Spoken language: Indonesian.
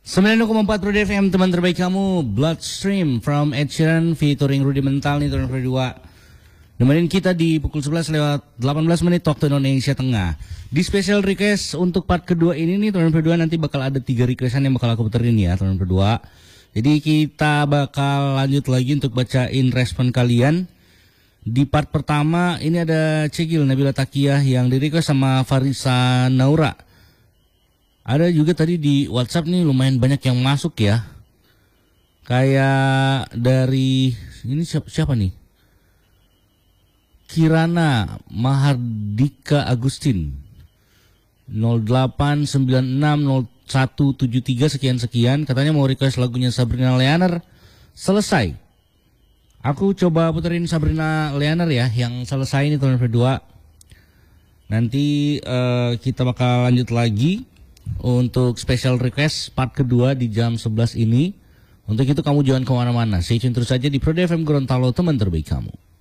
90,4 Rudy FM, teman terbaik kamu. Bloodstream from Ed Sheeran featuring Rudimental nih, turun kedua. Nemenin kita di pukul 11 lewat 18 menit waktu Indonesia Tengah. Di special request untuk part kedua ini nih, turun kedua nanti bakal ada 3 requestan yang bakal aku puterin ya, turun kedua. Jadi kita bakal lanjut lagi untuk bacain respon kalian. Di part pertama ini ada Cegil Nabila Takiyah yang di request sama Farisa Naura. Ada juga tadi di WhatsApp nih lumayan banyak yang masuk ya. Kayak dari ini siapa nih? Kirana Mahardika Agustin 08960173 sekian katanya mau request lagunya Sabrina Leaner Selesai. Aku coba puterin Sabrina Leaner ya yang Selesai ini tahun kedua. Nanti kita bakal lanjut lagi untuk special request part kedua di jam 11 ini. Untuk itu kamu jangan kemana-mana, stay tune terus saja di Pro FM Gorontalo, teman terbaik kamu.